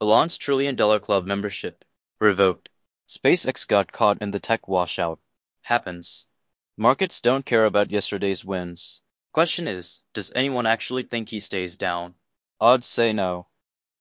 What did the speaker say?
Elon's trillion-dollar club membership revoked. SpaceX got caught in the tech washout. Happens. Markets don't care about yesterday's wins. Question is, does anyone actually think he stays down? Odds say no.